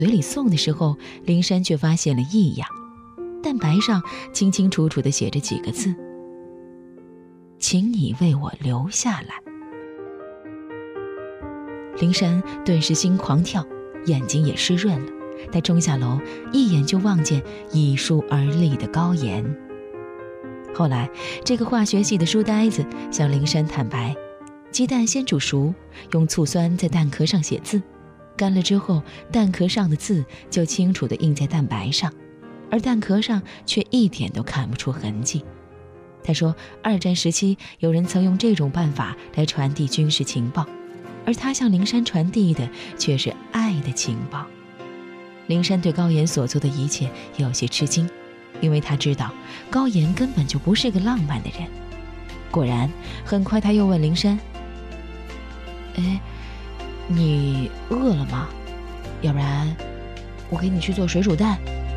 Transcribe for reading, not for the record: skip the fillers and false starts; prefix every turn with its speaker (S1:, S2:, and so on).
S1: 嘴里送的时候，灵山却发现了异样，蛋白上清清楚楚地写着几个字：请你为我留下来。灵山顿时心狂跳，眼睛也湿润了。他冲下楼，一眼就望见倚树而立的高岩。后来这个化学系的书呆子向灵山坦白，鸡蛋先煮熟，用醋酸在蛋壳上写字，干了之后蛋壳上的字就清楚地印在蛋白上，而蛋壳上却一点都看不出痕迹。他说二战时期有人曾用这种办法来传递军事情报，而他向灵山传递的却是爱的情报。灵山对高岩所做的一切有些吃惊，因为他知道高岩根本就不是个浪漫的人。果然很快他又问灵山，你饿了吗？要不然我给你去做水煮蛋，